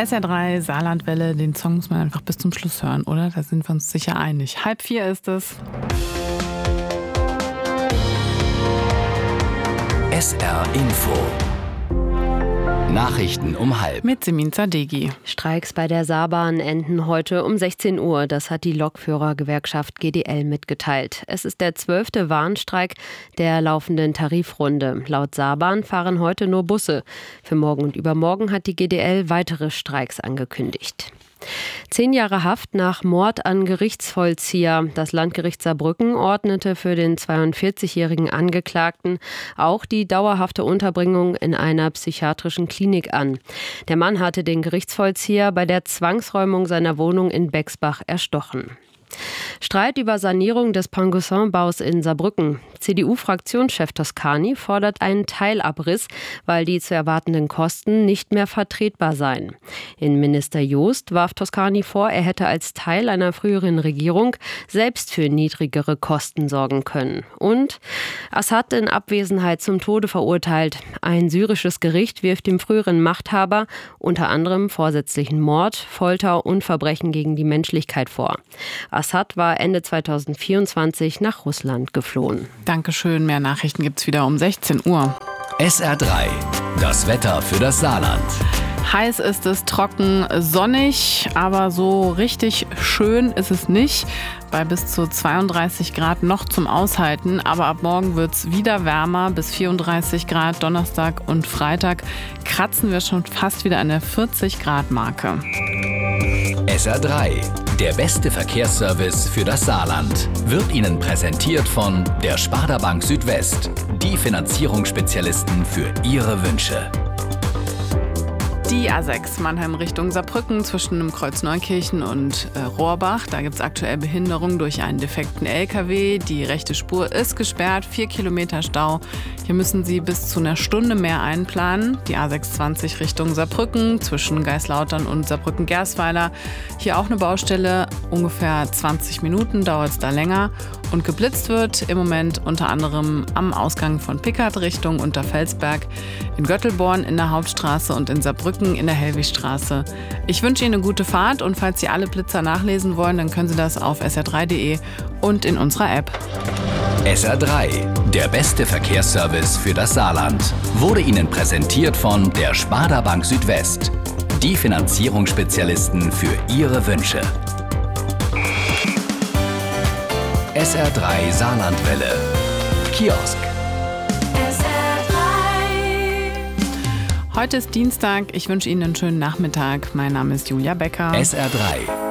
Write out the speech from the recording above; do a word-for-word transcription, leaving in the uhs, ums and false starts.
S R drei, Saarlandwelle, den Song muss man einfach bis zum Schluss hören, oder? Da sind wir uns sicher einig. Halb vier ist es. S R Info. Nachrichten um halb. Mit Semin Zadegi. Streiks bei der Saarbahn enden heute um sechzehn Uhr. Das hat die Lokführergewerkschaft G D L mitgeteilt. Es ist der zwölfte Warnstreik der laufenden Tarifrunde. Laut Saarbahn fahren heute nur Busse. Für morgen und übermorgen hat die G D L weitere Streiks angekündigt. Zehn Jahre Haft nach Mord an Gerichtsvollzieher. Das Landgericht Saarbrücken ordnete für den zweiundvierzigjährigen Angeklagten auch die dauerhafte Unterbringung in einer psychiatrischen Klinik an. Der Mann hatte den Gerichtsvollzieher bei der Zwangsräumung seiner Wohnung in Bexbach erstochen. Streit über Sanierung des Pangossin-Baus in Saarbrücken. C D U-Fraktionschef Toscani fordert einen Teilabriss, weil die zu erwartenden Kosten nicht mehr vertretbar seien. Innenminister Joost warf Toscani vor, er hätte als Teil einer früheren Regierung selbst für niedrigere Kosten sorgen können. Und Assad in Abwesenheit zum Tode verurteilt. Ein syrisches Gericht wirft dem früheren Machthaber unter anderem vorsätzlichen Mord, Folter und Verbrechen gegen die Menschlichkeit vor. Assad war Ende zweitausendvierundzwanzig nach Russland geflohen. Dankeschön, mehr Nachrichten gibt's wieder um sechzehn Uhr. S R drei, das Wetter für das Saarland. Heiß ist es, trocken, sonnig, aber so richtig schön ist es nicht. Bei bis zu zweiunddreißig Grad noch zum Aushalten, aber ab morgen wird es wieder wärmer, bis vierunddreißig Grad. Donnerstag und Freitag kratzen wir schon fast wieder an der vierzig Grad Marke. S R drei, der beste Verkehrsservice für das Saarland, wird Ihnen präsentiert von der Sparda Bank Südwest, die Finanzierungsspezialisten für Ihre Wünsche. Die A sechs Mannheim Richtung Saarbrücken zwischen dem Kreuz Neukirchen und äh, Rohrbach. Da gibt es aktuell Behinderung durch einen defekten L K W. Die rechte Spur ist gesperrt, vier Kilometer Stau. Hier müssen Sie bis zu einer Stunde mehr einplanen. Die A sechsundzwanzig Richtung Saarbrücken zwischen Geislautern und Saarbrücken-Gersweiler. Hier auch eine Baustelle, ungefähr zwanzig Minuten dauert es da länger. Und geblitzt wird im Moment unter anderem am Ausgang von Pickert Richtung Unterfelsberg, in Göttelborn in der Hauptstraße und in Saarbrücken in der Hellwigstraße. Ich wünsche Ihnen eine gute Fahrt und falls Sie alle Blitzer nachlesen wollen, dann können Sie das auf S R drei punkt de und in unserer App. S R drei, der beste Verkehrsservice für das Saarland, wurde Ihnen präsentiert von der Sparda Bank Südwest, die Finanzierungsspezialisten für Ihre Wünsche. S R drei Saarlandwelle. Kiosk. S R drei. Heute ist Dienstag. Ich wünsche Ihnen einen schönen Nachmittag. Mein Name ist Julia Becker. S R drei.